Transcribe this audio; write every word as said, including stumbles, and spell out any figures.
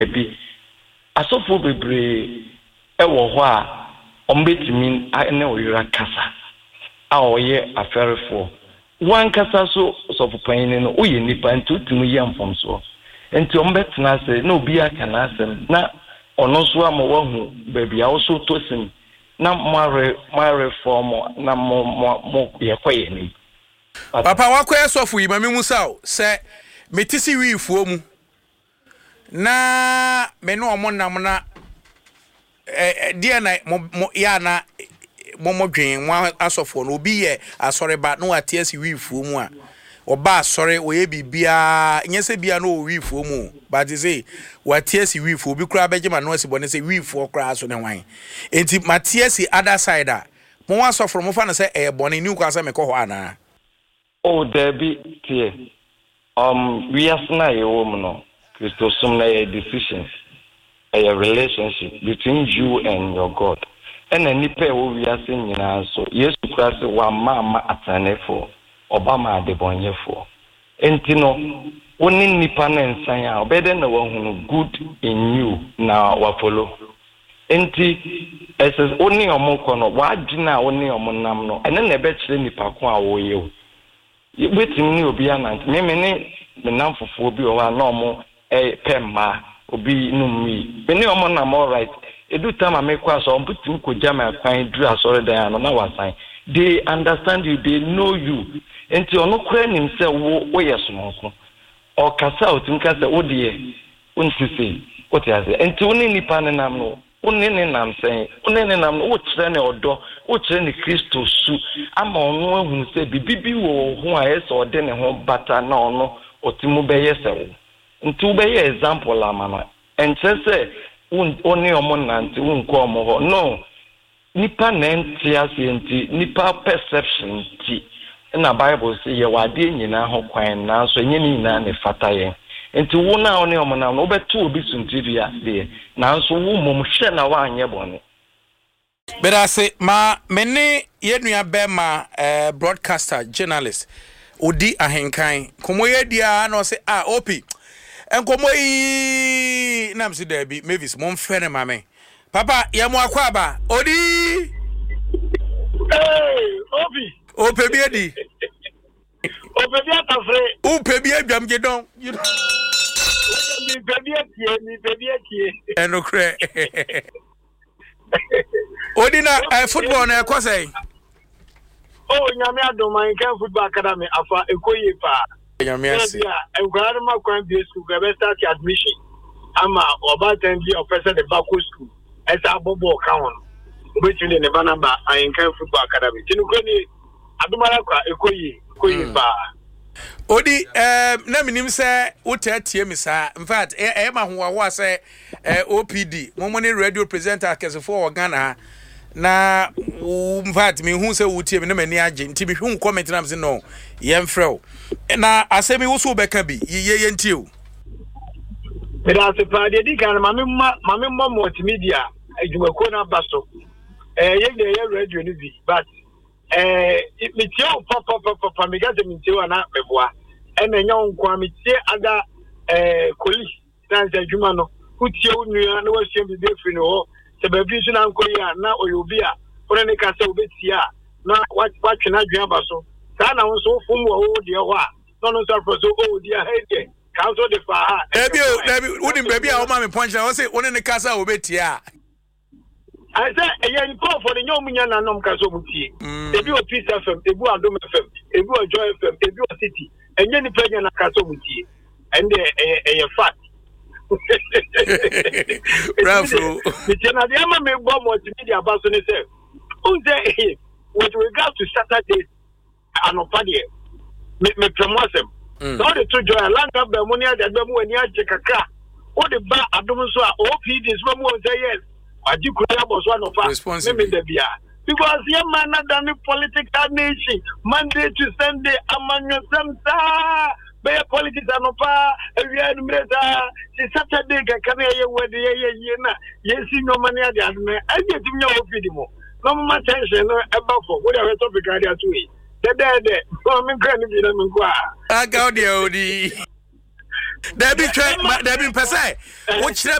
ebi asofo bebre e wo ho a ombetimi ne oyura kasa a oye aferefo wan kasa so sofupan no oye nipa nti utumi ye mfomso enti ombetena se na obi aka na asem na ono so amawahu baby a wo tosim na mare mare form na mo mo yekoye ni papa wakoye sofu yi mame musa se metisi wifuo mu na me no omo nam na eh dia na mo ya na mo mo dwen mo asofo no obi ye asore ba no atiasi wifuo mu a oba asore oye bibia nyese bia no wifuo mu but say watiasi wifuo bi kura beje ma no asibone say wifuo kura so ne wan enti matiasi other side a mo asofo mo fa na say e bone ni kwa say me ko ho ana oh there be tie um we are na ye wo no Christo sum na a decision a relationship between you and your God and any pair we are saying nyina so Yesu Christ wa mama atanefo Obama adebonyefo enti no oni nipa na nsan a obede na wahunu good in you na wa follow enti eses oni omoko no wadina oni omonam no ene na ebe kire nipa ko a wo yew wetin ni obi anant me me ne menam fofo obi o wa na omo e pemma obi numi me ne omonam all right edu time amekwa so omputim ko jama kwan dru asore dan no na wasan they understand you, they know you. Enti ono kura nim se wo wo yesomonko o kasa otum kasa wo de unsisi what ya say enti woni nipa ne nam no woni ne nam sen woni ne nam no wo kire ne odo wo kire ne Kristo su ama ono ahun se bibibi wo ho a yesa ode ne ho bata na ono otimu be yesa wo enti wo be ye example la mama enti se oni omo nanti wonko omo ho no nipa na enti enti nipa perception ti na Bible say ye wade nyina ho kwan na so nye nyina ne fata ye enti wo na one omo na no beto obi suntiria de na so wo mom hwe na wa anye bone bera se ma mene ye nua be ma eh, broadcaster journalist odi ahenkan komo ye dia na say ah opi enkomo yi na msi debi Mavis mo mfere ma me papa ye mo akwa ba odi hey opi o pebi edi o pebi atafre o pebi adwam gedon you mi pebi atie mi pebi atie enokre odi na uh, football na ekosai oh nyame adoman kan football academy afa ekoye pa nyame asi enkwara ma kwan bi school ga be start admission ama oba ten bi officer the back school esa bobo kan won obetule ne banamba ayenkan football academy tinukro ni adumara kwa ekoyi ekoyi ba odi eh na minim se wotatie mi sa in fact e e ma ho wa se eh O P D momone radio presenter akesefo o Ghana na in fact me hu se wotie mi na mani age nti mi hu comment na me no ye mfrɛ na asemi wo so beka bi ye ye ntie o me da se pa de di kan ma me ma me mo multimedia adwumako na baso eh ye de ye radio ni bi but eh mitie o papa papa papa me ga de mitie wa na meboa e na nya nkwa mitie ada eh koli na ze adwuma no utie unua na wasiem bi defri no se ba bi so na nkoyi a na oyobi a one ne ka se obetia na watwe na dwan baso sa na won so fom wo de ho a no no so so o di a he council de fa ha ebi o ebi udi baby a o ma me punch na o say one ne ka sa obetia I say e yen call for the new munya na nom ka so mutie ebi o Peace F M ebi o Adom F M ebi o Joy F M ebi o City enye ni penya na ka so mutie and e e fact bravo the na the ma me bo multimedia ba so ne say who say with regard to Saturday anopade me me promotion so the to Joy land up the money that be mu ani age kakra o de ba Adom so a O P D so mu say yes Ajikuya was one of us. Because your man not done political nation. Monday to Sunday, among yourself, be a politics and of a real meta. Saturday, can I wear the year? Yes, no money at the admin. I get him your video. No more attention about for whatever topic I are to it. The dead, I'm going to be them. I got the O D. Debi twe, debi pese. Wo